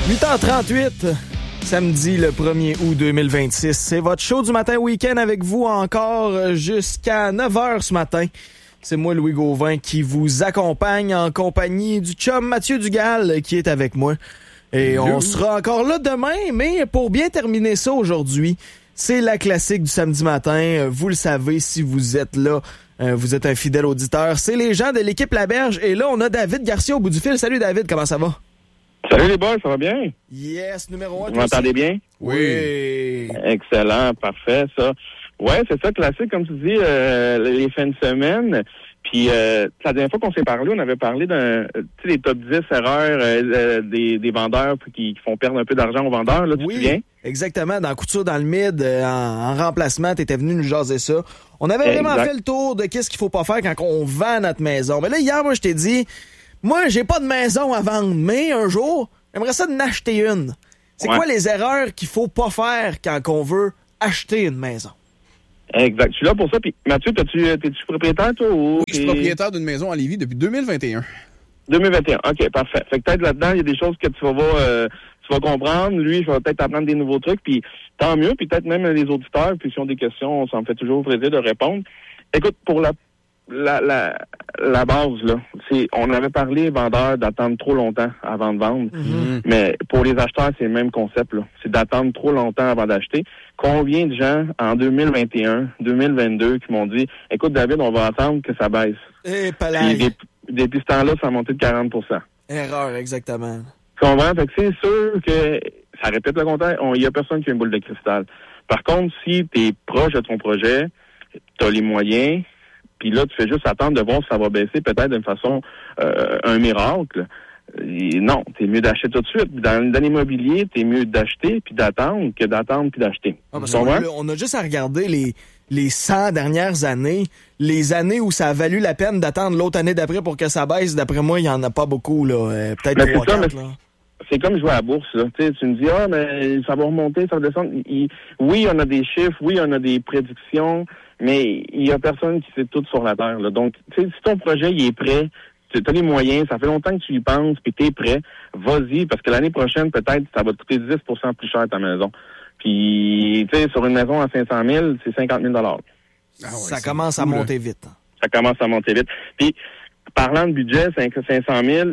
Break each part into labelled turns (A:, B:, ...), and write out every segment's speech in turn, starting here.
A: 8h38, samedi le 1er août 2026. C'est votre show du matin week-end avec vous encore jusqu'à 9h ce matin. C'est moi, Louis Gauvin, qui vous accompagne en compagnie du chum Mathieu Dugal qui est avec moi. Et on sera encore là demain, mais pour bien terminer ça aujourd'hui, c'est la classique du samedi matin. Vous le savez, si vous êtes là, vous êtes un fidèle auditeur. C'est les gens de l'équipe La Berge. Et là, on a David Garcia au bout du fil. Salut David, comment ça va?
B: Salut les boys, ça va bien?
A: Yes, numéro 1.
B: Vous m'entendez bien?
A: Oui.
B: Excellent, parfait, ça. Ouais, c'est ça, classique, comme tu dis, les fins de semaine. Puis, la dernière fois qu'on s'est parlé, on avait parlé des top 10 erreurs des vendeurs qui font perdre un peu d'argent aux vendeurs, là, tu te souviens?
A: Exactement. Dans Couture dans le mid, en remplacement, t'étais venu nous jaser ça. On avait vraiment fait le tour de qu'est-ce qu'il faut pas faire quand on vend notre maison. Mais là, hier, moi, je t'ai dit, moi, j'ai pas de maison à vendre, mais un jour, j'aimerais ça d'en acheter une. C'est quoi les erreurs qu'il faut pas faire quand on veut acheter une maison?
B: Exact. Je suis là pour ça. Puis, Mathieu, t'es-tu propriétaire, toi?
C: Oui, je suis propriétaire d'une maison à Lévis depuis 2021.
B: 2021. OK, parfait. Fait que peut-être là-dedans, il y a des choses que tu vas comprendre. Lui, je vais peut-être apprendre des nouveaux trucs. Puis, tant mieux. Puis, peut-être même les auditeurs. Puis, s'ils ont des questions, ça me fait toujours plaisir de répondre. Écoute, pour la base, là, on avait parlé, vendeurs, d'attendre trop longtemps avant de vendre. Mm-hmm. Mais pour les acheteurs, c'est le même concept, là. C'est d'attendre trop longtemps avant d'acheter. Combien de gens, en 2021, 2022, qui m'ont dit, écoute, David, on va attendre que ça baisse.
A: Et
B: depuis ce temps-là, ça a monté de 40 %.
A: Erreur, exactement.
B: Tu comprends? Fait que c'est sûr que, ça répète le contraire, il y a personne qui a une boule de cristal. Par contre, si tu es proche de ton projet, tu as les moyens, puis là, tu fais juste attendre de voir si ça va baisser peut-être d'une façon, un miracle. Et non, t'es mieux d'acheter tout de suite. Dans l'immobilier, t'es mieux d'acheter puis d'attendre que d'attendre puis d'acheter.
A: On a juste à regarder les 100 dernières années, les années où ça a valu la peine d'attendre l'autre année d'après pour que ça baisse. D'après moi, il n'y en a pas beaucoup, là. Peut-être 3-4, là.
B: C'est comme jouer à la bourse, là. Tu me dis, mais ça va remonter, ça va descendre. Oui, on a des chiffres, oui, on a des prédictions, mais il y a personne qui sait tout sur la Terre, là. Donc, si ton projet, il est prêt, tu as les moyens, ça fait longtemps que tu y penses, puis tu es prêt, vas-y, parce que l'année prochaine, peut-être, ça va te coûter 10 % plus cher ta maison. Puis, tu sais, sur une maison à 500 000, c'est 50 000
A: ça commence à monter vite.
B: Ça commence à monter vite. Puis, parlant de budget, 500 000,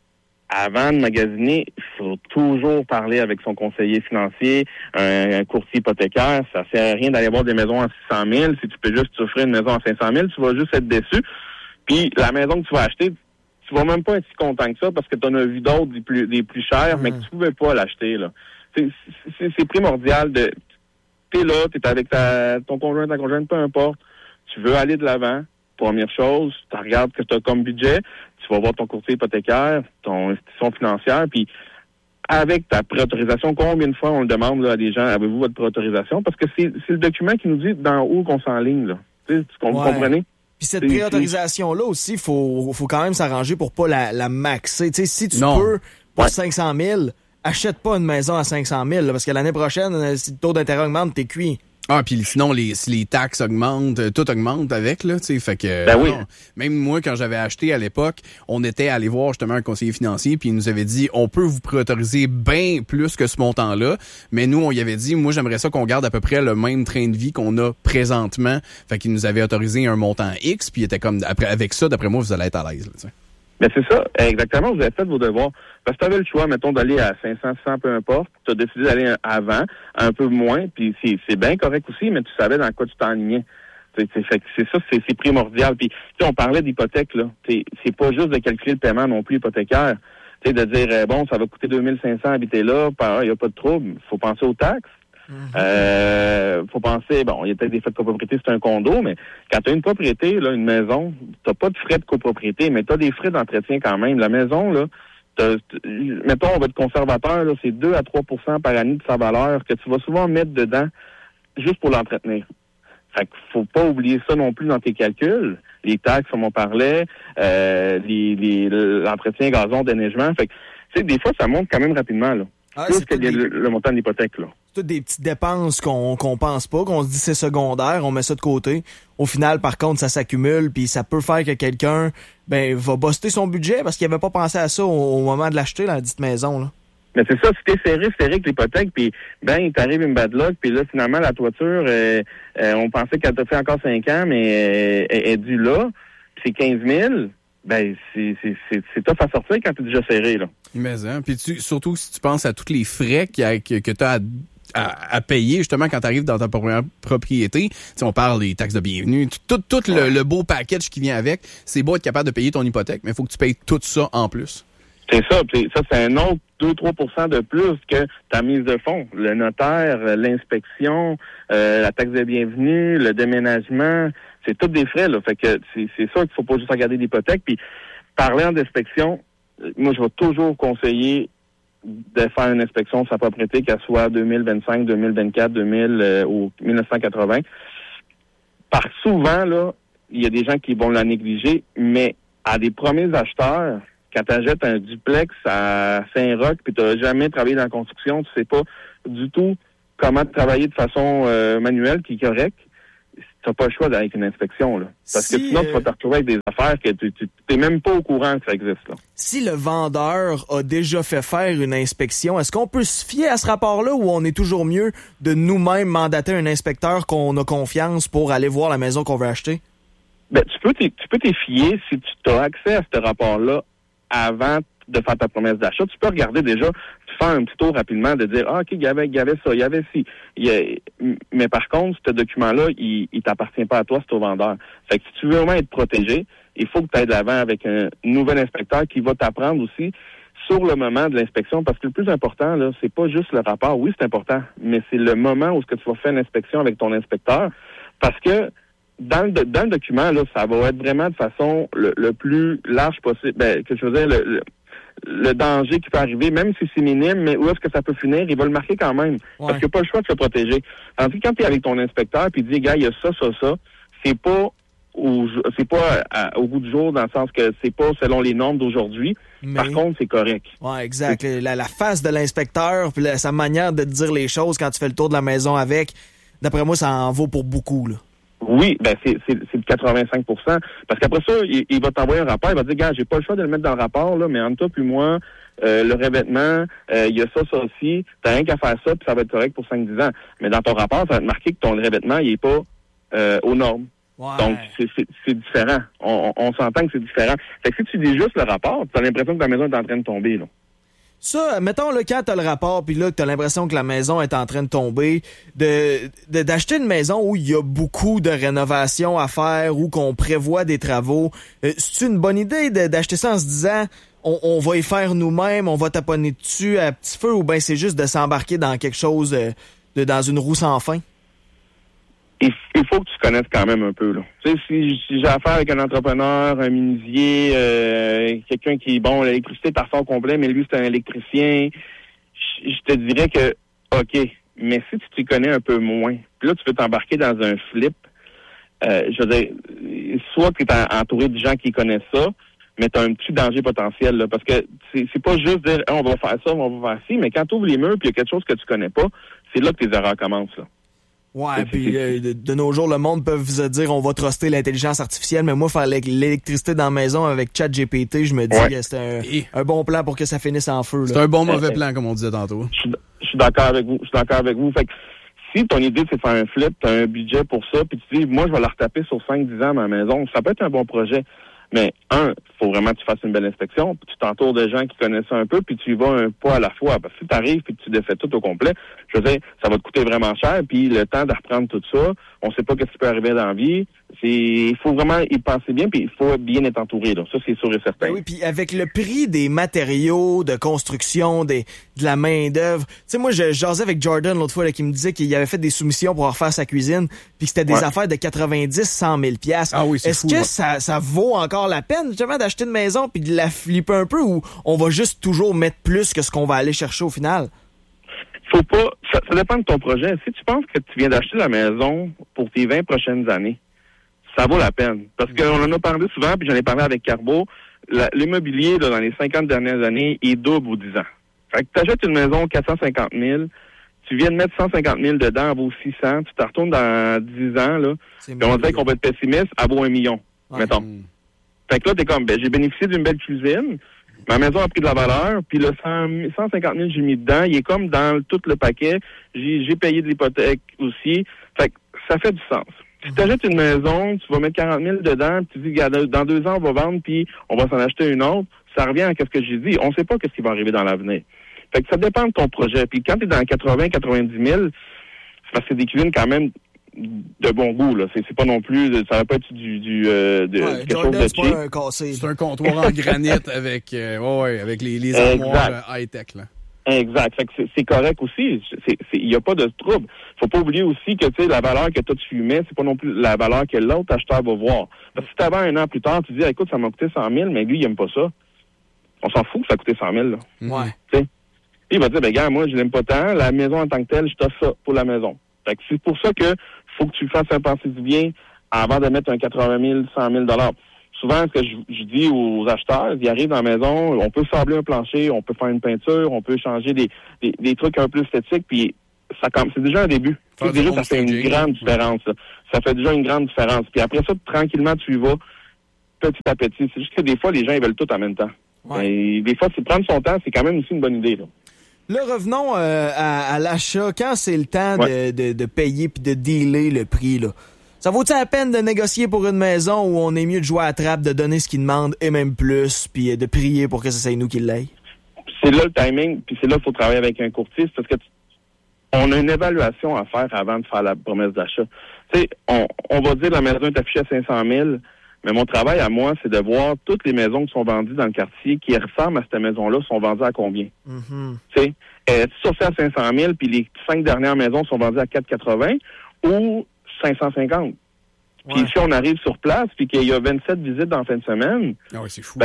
B: avant de magasiner, il faut toujours parler avec son conseiller financier, un courtier hypothécaire. Ça sert à rien d'aller voir des maisons à 600 000. Si tu peux juste t'offrir une maison à 500 000, tu vas juste être déçu. Puis la maison que tu vas acheter, tu vas même pas être si content que ça parce que tu en as vu d'autres des plus chers, mais que tu pouvais pas l'acheter, là. C'est primordial de... T'es là, t'es avec ton conjoint, ta conjointe, peu importe. Tu veux aller de l'avant. Première chose, tu regardes ce que tu as comme budget. Tu vas voir ton courtier hypothécaire, ton institution financière, puis avec ta préautorisation, combien de fois on le demande là, à des gens, avez-vous votre préautorisation? Parce que c'est le document qui nous dit dans où qu'on s'enligne, là. Vous comprenez?
A: Puis cette préautorisation-là aussi, faut quand même s'arranger pour pas la maxer. T'sais, si tu peux, pour 500 000, achète pas une maison à 500 000, là, parce que l'année prochaine, si le taux d'intérêt augmente, t'es cuit.
C: Ah, puis sinon, si les taxes augmentent, tout augmente avec, là, tu sais, fait que...
B: oui.
C: Même moi, quand j'avais acheté à l'époque, on était allé voir justement un conseiller financier, puis il nous avait dit, on peut vous préautoriser bien plus que ce montant-là, mais nous, on y avait dit, moi, j'aimerais ça qu'on garde à peu près le même train de vie qu'on a présentement, fait qu'il nous avait autorisé un montant X, puis il était comme, avec ça, d'après moi, vous allez être à l'aise, là, tu sais.
B: Mais c'est ça, exactement, vous avez fait vos devoirs. Parce que tu avais le choix, mettons, d'aller à 500, 600, peu importe. Tu as décidé d'aller avant, un peu moins, puis c'est bien correct aussi, mais tu savais dans quoi tu t'enlignais. C'est ça, c'est primordial. Puis, tu sais, on parlait d'hypothèque, là. C'est pas juste de calculer le paiement non plus hypothécaire. Tu sais, de dire, bon, ça va coûter 2500 habiter là, il n'y a pas de trouble. Il faut penser aux taxes. Faut penser, bon, il y a peut-être des frais de copropriété, c'est un condo, mais quand tu as une propriété, là, une maison, t'as pas de frais de copropriété, mais tu as des frais d'entretien quand même. La maison, là, mettons, on va être conservateur, là, c'est 2 à 3 % par année de sa valeur que tu vas souvent mettre dedans juste pour l'entretenir. Fait qu'il faut pas oublier ça non plus dans tes calculs. Les taxes, comme on parlait, l'entretien gazon, déneigement. Fait que, tu sais, des fois, ça monte quand même rapidement, là. Plus que le montant de l'hypothèque, là.
A: C'est toutes des petites dépenses qu'on pense pas, qu'on se dit c'est secondaire, on met ça de côté. Au final, par contre, ça s'accumule, puis ça peut faire que quelqu'un va buster son budget parce qu'il avait pas pensé à ça au moment de l'acheter, la dite maison, là.
B: Mais c'est ça, si t'es serré avec l'hypothèque, puis il t'arrive une bad luck, puis là, finalement, la toiture, on pensait qu'elle t'a fait encore 5 ans, mais elle est due là, puis c'est 15 000, c'est tough à sortir quand t'es déjà serré, là.
C: Mais, puis surtout si tu penses à tous les frais que t'as à payer, justement, quand tu arrives dans ta première propriété. T'sais, on parle des taxes de bienvenue, tout le beau package qui vient avec. C'est beau être capable de payer ton hypothèque, mais il faut que tu payes tout ça en plus.
B: C'est ça. Ça, c'est un autre 2-3% de plus que ta mise de fonds. Le notaire, l'inspection, la taxe de bienvenue, le déménagement, c'est tous des frais, là. Fait que c'est sûr qu'il faut pas juste regarder l'hypothèque. Puis, parlant d'inspection, moi, je vais toujours conseiller de faire une inspection de sa propriété, qu'elle soit 2025, 2024, 2000 ou 1980. Par souvent, là, il y a des gens qui vont la négliger, mais à des premiers acheteurs, quand tu achètes un duplex à Saint-Roch, puis tu n'as jamais travaillé dans la construction, tu sais pas du tout comment travailler de façon manuelle, qui est correct, tu n'as pas le choix d'aller avec une inspection, là. Parce que sinon, tu vas te retrouver avec des affaires que tu n'es même pas au courant que ça existe, là.
A: Si le vendeur a déjà fait faire une inspection, est-ce qu'on peut se fier à ce rapport-là ou on est toujours mieux de nous-mêmes mandater un inspecteur qu'on a confiance pour aller voir la maison qu'on veut acheter?
B: Tu peux t'y fier si tu as accès à ce rapport-là avant de faire ta promesse d'achat. Tu peux regarder déjà, faire un petit tour rapidement, de dire, OK, il y avait ça, il y avait ci. Mais par contre, ce document-là, il t'appartient pas à toi, c'est au vendeur. Fait que si tu veux vraiment être protégé, il faut que tu ailles de l'avant avec un nouvel inspecteur qui va t'apprendre aussi sur le moment de l'inspection, parce que le plus important, là, c'est pas juste le rapport. Oui, c'est important, mais c'est le moment où ce que tu vas faire une inspection avec ton inspecteur, parce que dans le document, là, ça va être vraiment de façon le plus large possible. Que je veux dire, le danger qui peut arriver, même si c'est minime, mais où est-ce que ça peut finir, il va le marquer quand même. Ouais. Parce qu'il n'y a pas le choix de se protéger. Tandis que quand tu es avec ton inspecteur puis il dit, gars, il y a ça, c'est pas au bout du jour, dans le sens que c'est pas selon les normes d'aujourd'hui. Mais... Par contre, c'est correct.
A: Ouais, exact. La face de l'inspecteur, puis sa manière de te dire les choses quand tu fais le tour de la maison avec, d'après moi, ça en vaut pour beaucoup, là.
B: Oui, c'est de 85 %. Parce qu'après ça, il va t'envoyer un rapport, il va te dire, gars, j'ai pas le choix de le mettre dans le rapport, là, mais entre toi puis moi, le revêtement, il y a ça aussi, t'as rien qu'à faire ça, puis ça va être correct pour 5-10 ans. Mais dans ton rapport, ça va te marquer que ton revêtement, il est pas aux normes. Ouais. Donc, c'est différent. On s'entend que c'est différent. Fait que si tu dis juste le rapport, tu as l'impression que ta maison est en train de tomber, là.
A: Ça, mettons, là, quand t'as le rapport, puis là, que t'as l'impression que la maison est en train de tomber, d'acheter une maison où il y a beaucoup de rénovations à faire, où qu'on prévoit des travaux, c'est une bonne idée d'acheter ça en se disant, on va y faire nous-mêmes, on va taponner dessus à petit feu, ou bien c'est juste de s'embarquer dans quelque chose, dans une roue sans fin?
B: Il faut que tu connaisses quand même un peu, là. Tu sais, si j'ai affaire avec un entrepreneur, un menuisier, quelqu'un qui est bon, l'électricité par son complet, mais lui, c'est un électricien, je te dirais que, OK, mais si tu t'y connais un peu moins, puis là, tu veux t'embarquer dans un flip, je veux dire, soit que tu es entouré de gens qui connaissent ça, mais tu as un petit danger potentiel, là, parce que c'est pas juste dire, on va faire ça, on va faire ci, mais quand tu ouvres les murs puis il y a quelque chose que tu connais pas, c'est là que tes erreurs commencent, là.
A: Ouais, puis de nos jours, le monde peut se dire on va truster l'intelligence artificielle, mais moi, faire l'électricité dans la maison avec ChatGPT, je me dis que c'est un bon plan pour que ça finisse en feu.
C: C'est un bon mauvais plan, comme on disait tantôt.
B: Je suis d'accord avec vous. Fait que si ton idée, c'est de faire un flip, tu as un budget pour ça, puis tu dis, moi, je vais la retaper sur 5-10 ans ma maison, ça peut être un bon projet. Mais faut vraiment que tu fasses une belle inspection, puis tu t'entoures de gens qui connaissent ça un peu, puis tu y vas un pas à la fois. Parce que si tu arrives et que tu défais tout au complet, je veux dire, ça va te coûter vraiment cher, puis le temps de reprendre tout ça, on sait pas ce qui peut arriver dans la vie. Il faut vraiment y penser bien, puis il faut bien être entouré, là. Ça, c'est sûr et certain.
A: Ben oui, puis avec le prix des matériaux de construction, de la main-d'œuvre. Tu sais, moi, je jasais avec Jordan l'autre fois, là, qui me disait qu'il avait fait des soumissions pour refaire sa cuisine, puis que c'était des affaires de 90-100 000 $.
C: Ah oui, c'est
A: Est-ce que ça vaut encore la peine, justement, d'acheter une maison puis de la flipper un peu, ou on va juste toujours mettre plus que ce qu'on va aller chercher au final?
B: Faut pas. Ça dépend de ton projet. Si tu penses que tu viens d'acheter la maison pour tes 20 prochaines années, ça vaut la peine. Parce qu'on en a parlé souvent, puis j'en ai parlé avec Carbo. L'immobilier, là, dans les 50 dernières années, est double aux 10 ans. Fait que tu achètes une maison 450 000, tu viens de mettre 150 000 dedans, elle vaut 600, tu te retournes dans 10 ans, là, puis on dirait qu'on va être pessimiste, elle vaut 1 million, mettons. Fait que là, t'es comme, j'ai bénéficié d'une belle cuisine, Ma maison a pris de la valeur, puis le 150 000 que j'ai mis dedans, il est comme dans tout le paquet. J'ai payé de l'hypothèque aussi. Fait que ça fait du sens. Si tu achètes une maison, tu vas mettre 40 000 dedans, puis tu dis, regarde, dans 2 ans, on va vendre, puis on va s'en acheter une autre. Ça revient à ce que j'ai dit. On sait pas ce qui va arriver dans l'avenir. Fait que ça dépend de ton projet. Puis quand tu es dans 80, 90 000, c'est parce que c'est des cuisines quand même de bon goût, là. C'est pas non plus, ça va pas être quelque chose de cheap.
C: C'est un comptoir en granit avec les armoires high-tech, là.
B: Exact. Fait que c'est correct aussi. Il y a pas de trouble. Faut pas oublier aussi que, tu sais, la valeur que toi tu mets, c'est pas non plus la valeur que l'autre acheteur va voir. Parce que si t'avais un an plus tard, tu dis, écoute, ça m'a coûté 100 000, mais lui, il aime pas ça. On s'en fout que ça a coûté 100 000, là.
A: Ouais.
B: Tu sais. Il va dire, gars, moi, je l'aime pas tant. La maison en tant que telle, je t'offre ça pour la maison. Fait que c'est pour ça que faut que tu fasses un pensée du bien avant de mettre un 80 000, 100 000 $. Souvent, ce que je dis aux acheteurs, ils arrivent dans la maison, on peut sabler un plancher, on peut faire une peinture, on peut changer des trucs un peu esthétiques, puis c'est déjà un début. Déjà, ça fait une grande différence. Ça fait déjà une grande différence. Puis après ça, tranquillement, tu y vas petit à petit. C'est juste que des fois, les gens, ils veulent tout en même temps. Ouais. Et des fois, c'est prendre son temps, c'est quand même aussi une bonne idée, là.
A: Là, revenons à l'achat. Quand c'est le temps de payer puis de dealer le prix, là, ça vaut-il la peine de négocier pour une maison où on est mieux de jouer à la trappe, de donner ce qu'ils demandent et même plus, puis de prier pour que ce soit nous qui l'aille?
B: C'est là le timing, puis c'est là qu'il faut travailler avec un courtier, parce que on a une évaluation à faire avant de faire la promesse d'achat. Tu sais, on va dire la maison est affichée à 500 000, mais mon travail à moi, c'est de voir toutes les maisons qui sont vendues dans le quartier qui ressemblent à cette maison-là sont vendues à combien.
A: Mm-hmm.
B: Tu sais, sur ça à 500 000, puis les 5 dernières maisons sont vendues à 4,80 ou 550. Puis si on arrive sur place, puis qu'il y a 27 visites dans la fin de semaine,
C: c'est fou.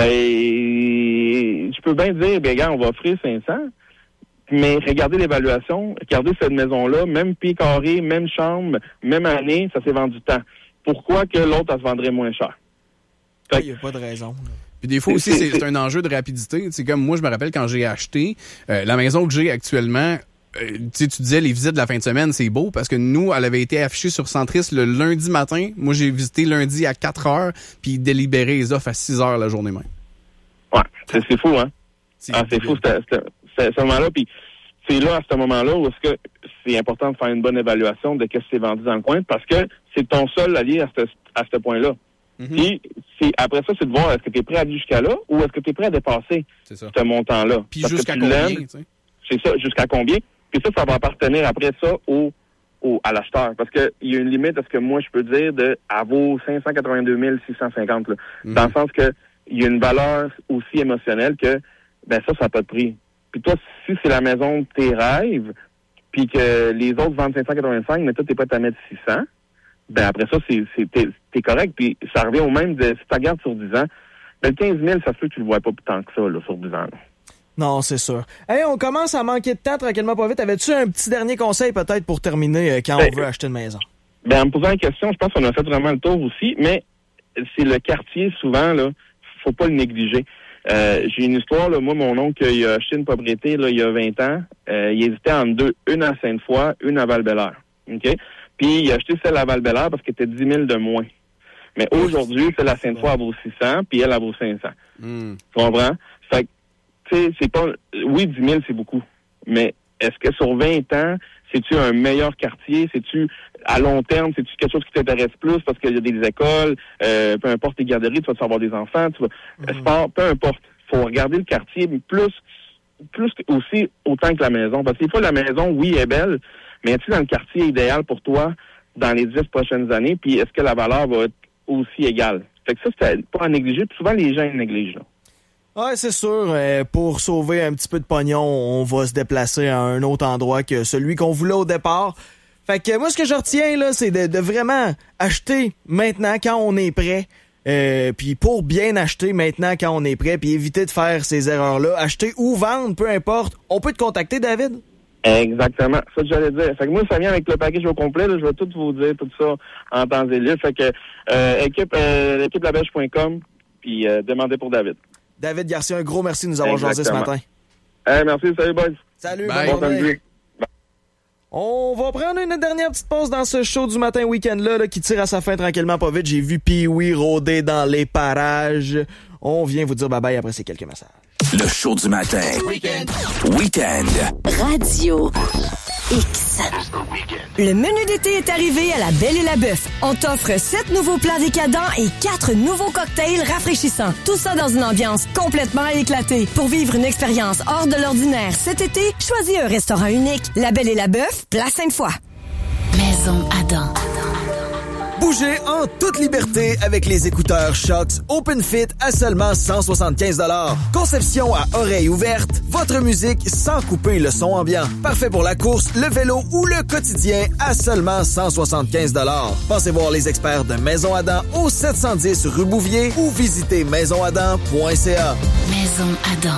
B: Je peux bien dire, gars, on va offrir 500, mais regardez l'évaluation, regardez cette maison-là, même pied carré, même chambre, même année, ça s'est vendu tant. Pourquoi que l'autre, elle se vendrait moins cher?
A: Il n'y a pas de raison.
C: Puis des fois aussi, c'est un enjeu de rapidité. C'est comme moi, je me rappelle quand j'ai acheté la maison que j'ai actuellement. Tu disais les visites de la fin de semaine, c'est beau parce que nous, elle avait été affichée sur Centris le lundi matin. Moi, j'ai visité lundi à 4 heures, puis délibéré les offres à 6 heures la journée même.
B: Ouais, c'est fou, hein? C'est fou, ce moment-là. Puis c'est là, à ce moment-là, où est-ce que c'est important de faire une bonne évaluation de qu'est-ce qui s'est vendu dans le coin parce que c'est ton seul allié à ce point-là. Mm-hmm. Puis après ça, c'est de voir est-ce que tu es prêt à aller jusqu'à là ou est-ce que tu es prêt à dépasser ce montant-là.
C: Puis jusqu'à combien, tu sais?
B: C'est ça, jusqu'à combien. Puis ça va appartenir après ça à l'acheteur. Parce que il y a une limite à ce que moi, je peux dire à vos 582 650. Là. Mm-hmm. Dans le sens que il y a une valeur aussi émotionnelle que ça n'a pas de prix. Puis toi, si c'est la maison de tes rêves, puis que les autres vendent 585, mais toi, t'es pas à mettre 600, après ça, t'es correct. Puis ça revient au même de si tu regardes sur 10 ans, le 15 000, ça se peut que tu le vois pas plus tant que ça là, sur 10 ans. Là.
A: Non, c'est sûr. Hey, on commence à manquer de temps tranquillement pas vite. Avais-tu un petit dernier conseil peut-être pour terminer quand on veut acheter une maison? En me posant la question, je pense qu'on a fait vraiment le tour aussi, mais c'est le quartier souvent, là, faut pas le négliger. J'ai une histoire, là, moi, mon oncle, il a acheté une propriété là, il y a 20 ans. Il hésitait entre deux, une à Sainte-Foy, une à Val-Bélair. OK? Puis il a acheté celle à Val-Bélair parce qu'elle était 10 000 de moins. Mais aujourd'hui, celle à Sainte-Foy, elle vaut 600, puis elle vaut 500. Tu comprends? Fait que, tu sais, c'est pas... Oui, 10 000, c'est beaucoup. Mais est-ce que sur 20 ans, c'est-tu un meilleur quartier? C'est-tu, à long terme, c'est-tu quelque chose qui t'intéresse plus parce qu'il y a des écoles, peu importe tes garderies, tu vas avoir des enfants, tu vas... Sport, peu importe. Faut regarder le quartier, mais plus aussi autant que la maison. Parce que des fois, la maison, oui, est belle, mais es-tu dans le quartier idéal pour toi dans les 10 prochaines années? Puis est-ce que la valeur va être aussi égale? Fait que ça, c'est pas à négliger. Puis souvent, les gens négligent, là. Ouais, c'est sûr. Pour sauver un petit peu de pognon, on va se déplacer à un autre endroit que celui qu'on voulait au départ. Fait que moi, ce que je retiens, là, c'est de vraiment acheter maintenant quand on est prêt. Puis pour bien acheter maintenant quand on est prêt, puis éviter de faire ces erreurs-là. Acheter ou vendre, peu importe. On peut te contacter, David?
B: Exactement. Ça que j'allais dire. Fait que moi, ça vient avec le package au complet. Là, je vais tout vous dire, tout ça en temps et lieu. Fait que équipelabèche.com puis demandez pour David.
A: David Garcia, un gros merci de nous avoir jasé ce matin.
B: Merci, salut boys.
A: Salut,
C: bye.
A: Bonne journée. On va prendre une dernière petite pause dans ce show du matin week-end-là qui tire à sa fin tranquillement pas vite. J'ai vu Pee-Wee rôder dans les parages. On vient vous dire bye-bye après ces quelques messages.
D: Le show du matin. Week-end.
E: Radio X. Le menu d'été est arrivé à la Belle et la Bœuf. On t'offre 7 nouveaux plats décadents et 4 nouveaux cocktails rafraîchissants. Tout ça dans une ambiance complètement éclatée. Pour vivre une expérience hors de l'ordinaire cet été, choisis un restaurant unique. La Belle et la Bœuf, Place Sainte-Foy.
F: Maison Adam.
A: Bougez en toute liberté avec les écouteurs Shokz Open Fit à seulement 175 $. Conception à oreille ouverte, votre musique sans couper le son ambiant. Parfait pour la course, le vélo ou le quotidien à seulement 175 $. Passez voir les experts de Maison Adam au 710 rue Bouvier ou visitez maisonadam.ca.
F: Maison Adam.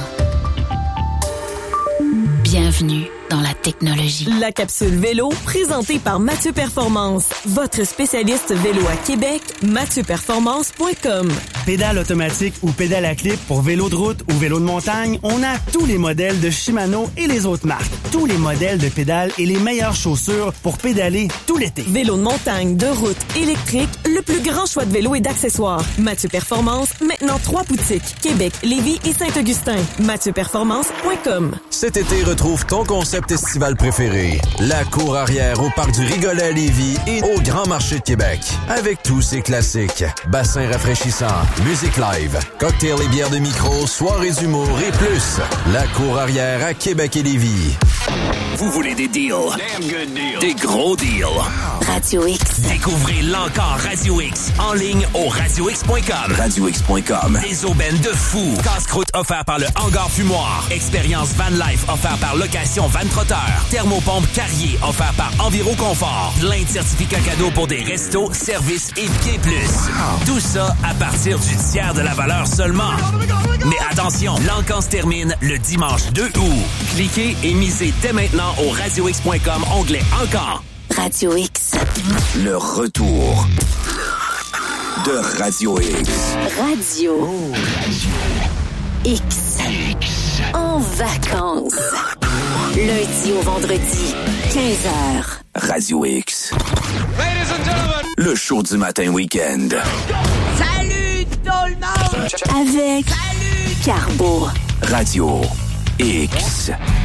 F: Bienvenue dans la technologie.
E: La capsule vélo, présentée par Mathieu Performance. Votre spécialiste vélo à Québec, MathieuPerformance.com.
G: Pédale automatique ou pédale à clip pour vélo de route ou vélo de montagne, on a tous les modèles de Shimano et les autres marques. Tous les modèles de pédales et les meilleures chaussures pour pédaler tout l'été.
E: Vélo de montagne, de route, électrique, le plus grand choix de vélos et d'accessoires. Mathieu Performance, maintenant 3 boutiques. Québec, Lévis et Saint-Augustin. MathieuPerformance.com.
H: Cet été, retrouve ton concept estival préféré. La cour arrière au parc du Rigolet à Lévis et au Grand Marché de Québec. Avec tous ses classiques. Bassins rafraîchissants, musique live, cocktails et bières de micro, soirées d'humour et plus. La cour arrière à Québec et Lévis.
D: Vous voulez des deals? Des gros deals.
F: Radio X.
D: Découvrez l'encore Radio X en ligne au radiox.com. Radiox.com. Des aubaines de fou. Casse-croûte offert par le Hangar Fumoir. Expérience Van Life offert par Location Van Trotteur. Thermopompe Carrier offert par Enviroconfort. Plein de certificats cadeaux pour des restos, services et bien plus. Tout ça à partir du tiers de la valeur seulement. Mais attention, l'encan se termine le dimanche 2 août. Cliquez et misez dès maintenant au radiox.com, onglet Encore.
F: Radio X.
D: Le retour de Radio X.
F: Radio X. En vacances. Lundi au vendredi, 15h.
D: Radio X. Le show du matin week-end.
I: Salut tout le monde!
F: Avec Carbo.
D: Radio X.